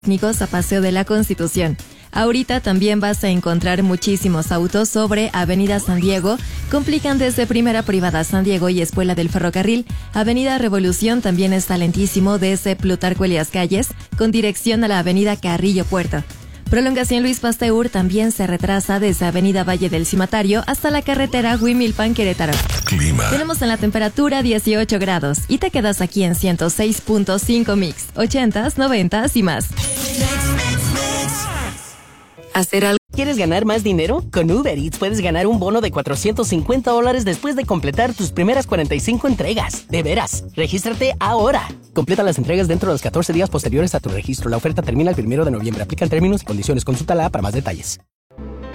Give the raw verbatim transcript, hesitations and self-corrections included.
técnicos a Paseo de la Constitución. Ahorita también vas a encontrar muchísimos autos sobre Avenida San Diego, complican desde Primera Privada San Diego y Escuela del Ferrocarril. Avenida Revolución también está lentísimo desde Plutarco Elías Calles, con dirección a la Avenida Carrillo Puerto. Prolongación Luis Pasteur también se retrasa desde Avenida Valle del Cimatario hasta la carretera Huimilpan Querétaro. Clima. Tenemos en la temperatura dieciocho grados y te quedas aquí en ciento seis punto cinco Mix, ochentas, noventas y más. Hacer algo. ¿Quieres ganar más dinero? Con Uber Eats puedes ganar un bono de cuatrocientos cincuenta dólares después de completar tus primeras cuarenta y cinco entregas. De veras, regístrate ahora. Completa las entregas dentro de los catorce días posteriores a tu registro. La oferta termina el primero de noviembre. Aplican términos y condiciones. Consúltala para más detalles.